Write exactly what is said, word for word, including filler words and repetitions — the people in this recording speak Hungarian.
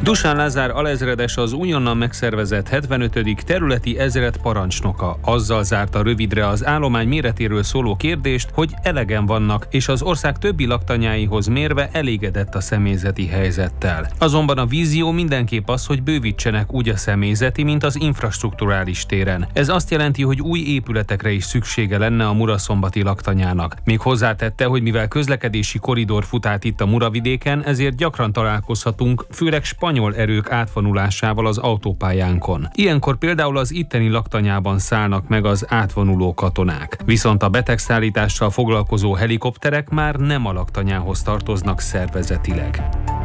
Dusan Lázár alezredes az újonnan megszervezett hetvenötödik területi ezred parancsnoka. Azzal zárta rövidre az állomány méretéről szóló kérdést, hogy elegen vannak, és az ország többi laktanyáihoz mérve elégedett a személyzeti helyzettel. Azonban a vízió mindenképp az, hogy bővítsenek úgy a személyzeti, mint az infrastrukturális téren. Ez azt jelenti, hogy új épületekre is szüksége lenne a muraszombati laktanyának. Még hozzátette, hogy mivel közlekedési koridor fut át itt a Muravidéken, ezért gyakran találkozhatunk, főleg spanyol erők átvonulásával az autópályánkon. Ilyenkor például az itteni laktanyában szállnak meg az átvonuló katonák. Viszont a betegszállítással foglalkozó helikopterek már nem a laktanyához tartoznak szervezetileg.